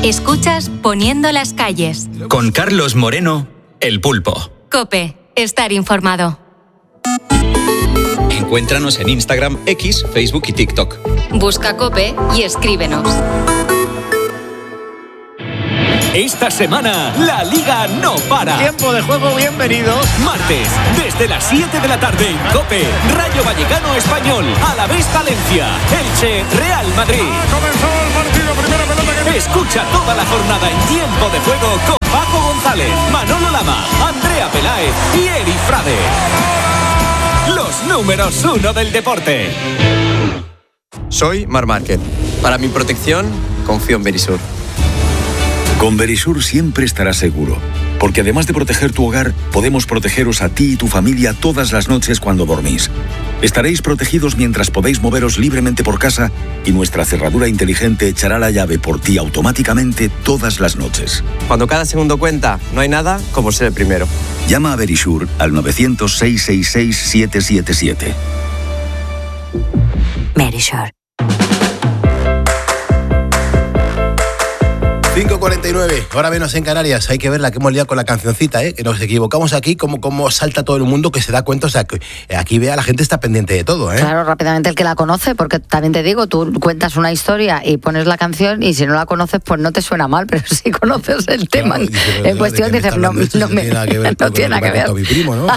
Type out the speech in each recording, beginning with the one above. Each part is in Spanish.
Escuchas Poniendo las calles. Con Carlos Moreno, El Pulpo. COPE. Estar informado. Encuéntranos en Instagram, X, Facebook y TikTok. Busca COPE y escríbenos. Esta semana, la Liga no para. Tiempo de juego, bienvenidos. Martes, desde las 7 de la tarde en COPE, Rayo Vallecano Español, Alavés Valencia, Elche, Real Madrid. Comenzó el partido, primera pelota que... Escucha toda la jornada en Tiempo de Juego con Paco González, Manolo Lama, Andrea Peláez y Eri Frade. Los números 1 del deporte. Soy Marc Márquez. Para mi protección, confío en Verisur. Con Verisur siempre estarás seguro, porque además de proteger tu hogar, podemos protegeros a ti y tu familia todas las noches cuando dormís. Estaréis protegidos mientras podéis moveros libremente por casa y nuestra cerradura inteligente echará la llave por ti automáticamente todas las noches. Cuando cada segundo cuenta, no hay nada como ser el primero. Llama a Verisur al 900-666-777. Verisur. 5:49, hora menos en Canarias. Hay que ver la que hemos liado con la cancioncita, que nos equivocamos aquí, como salta todo el mundo que se da cuenta. O sea, que aquí vea, la gente está pendiente de todo, Claro, rápidamente el que la conoce, porque también te digo, tú cuentas una historia y pones la canción y si no la conoces, pues no te suena mal, pero si conoces el tema en cuestión, dices, no tiene nada que ver con mi primo, ¿no?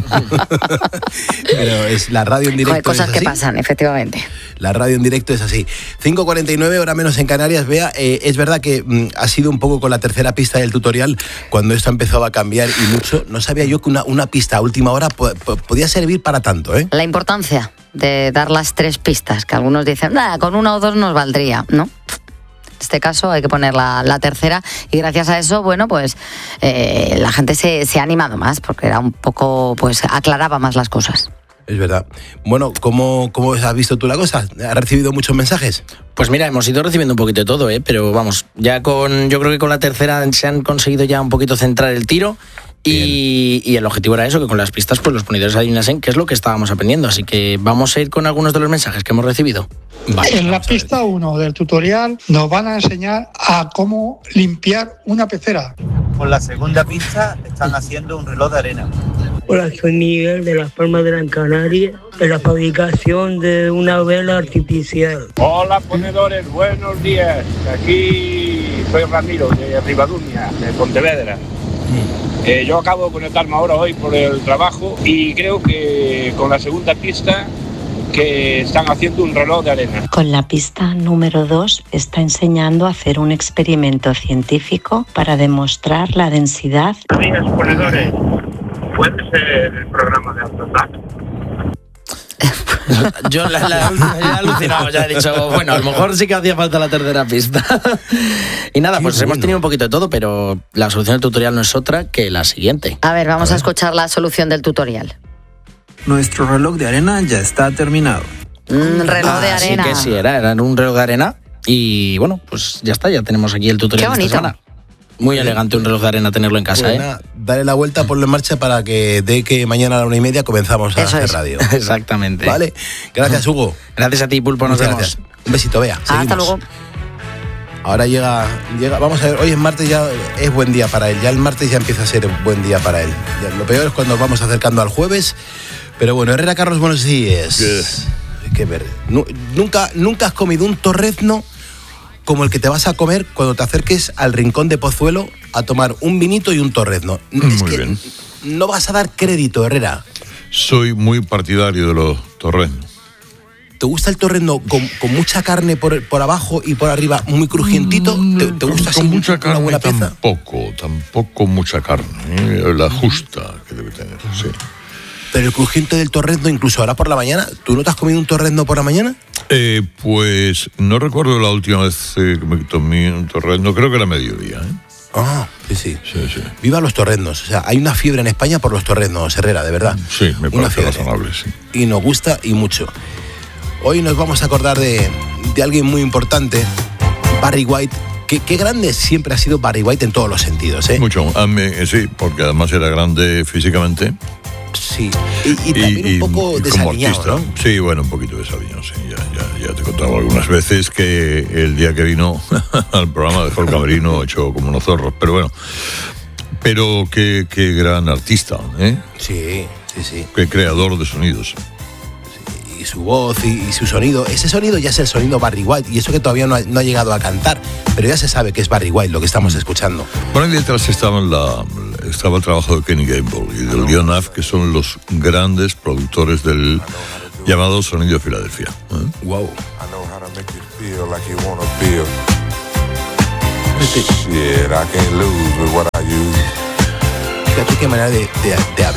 Pero es la radio en directo. Hay cosas que pasan, efectivamente. La radio en directo es así. 5:49, hora menos en Canarias. Vea, es verdad que ha sido un poco con la tercera pista del tutorial cuando esto empezaba a cambiar y mucho. No sabía yo que una pista a última hora podía servir para tanto, La importancia de dar las 3 pistas, que algunos dicen, con 1 o 2 nos valdría, ¿no? En este caso hay que poner la tercera y gracias a eso, bueno, pues la gente se ha animado más porque era un poco, pues aclaraba más las cosas. Es verdad. Bueno, ¿cómo has visto tú la cosa? ¿Has recibido muchos mensajes? Pues mira, hemos ido recibiendo un poquito de todo, pero vamos, yo creo que con la tercera se han conseguido ya un poquito centrar el tiro y el objetivo era eso, que con las pistas pues los ponedores adivinasen qué es lo que estábamos aprendiendo, así que vamos a ir con algunos de los mensajes que hemos recibido. Vale, en la pista 1 del tutorial nos van a enseñar a cómo limpiar una pecera. Con la segunda pista están haciendo un reloj de arena. Hola, soy Miguel de Las Palmas de Gran Canaria, en la fabricación de una vela artificial. Hola, ponedores, buenos días. Aquí soy Ramiro de Ribadumia, de Pontevedra. Yo acabo de conectarme ahora hoy por el trabajo y creo que con la segunda pista que están haciendo un reloj de arena. Con la pista número 2 está enseñando a hacer un experimento científico para demostrar la densidad. Días, ponedores, ¿puede ser el programa de AutoTAC? Yo la he alucinado, ya he dicho, bueno, a lo mejor sí que hacía falta la tercera pista. Y nada, pues hemos tenido un poquito de todo, pero la solución del tutorial no es otra que la siguiente. A ver, vamos a escuchar la solución del tutorial. Nuestro reloj de arena ya está terminado. Reloj de arena. Sí que sí, era un reloj de arena. Y bueno, pues ya está, ya tenemos aquí el tutorial de esta semana. Muy elegante un reloj de arena tenerlo en casa, Dale la vuelta, ponlo en marcha para que dé que mañana a la 1:30 comenzamos a hacer radio. Exactamente. Vale, gracias Hugo. Gracias a ti, Pulpo, nos vemos. Gracias. Un besito, Bea. Hasta luego. Ahora llega, vamos a ver, hoy es martes, ya es buen día para él, ya el martes ya empieza a ser buen día para él. Ya, lo peor es cuando nos vamos acercando al jueves, pero bueno, Herrera Carlos, buenos días. Hay que ver, nunca has comido un torrezno como el que te vas a comer cuando te acerques al Rincón de Pozuelo a tomar un vinito y un torrezno. Muy bien. No vas a dar crédito, Herrera. Soy muy partidario de los torreznos. ¿Te gusta el torrezno con mucha carne por abajo y por arriba, muy crujientito? ¿Te gusta así con mucha carne? Una buena pieza? Tampoco mucha carne. La justa que debe tener, sí. Pero el crujiente del torrezno, incluso ahora por la mañana, ¿tú no te has comido un torrezno por la mañana? Pues no recuerdo la última vez que me tomé un torrezno, creo que era mediodía, Sí. Viva los torreznos. O sea, hay una fiebre en España por los torreznos, Herrera, de verdad. Sí, me parece razonable, sí. Y nos gusta y mucho. Hoy nos vamos a acordar de alguien muy importante, Barry White. Qué grande siempre ha sido Barry White en todos los sentidos, Mucho, sí, porque además era grande físicamente Sí, y también un poco desaliñado, ¿no? Sí, bueno, un poquito desaliñado, sí. Ya te he contado algunas veces que el día que vino al programa dejó el camerino hecho como unos zorros, pero bueno. Pero qué gran artista, ¿eh? Sí. Qué creador de sonidos. Y su voz y su sonido. Ese sonido ya es el sonido Barry White, y eso que todavía no ha llegado a cantar, pero ya se sabe que es Barry White lo que estamos escuchando. Bueno, y detrás estaba el trabajo de Kenny Gamble y de Leon Huff, que son los grandes productores del llamado sonido de Filadelfia. Wow. Shit, I can't lose with what I use. Fíjate qué manera de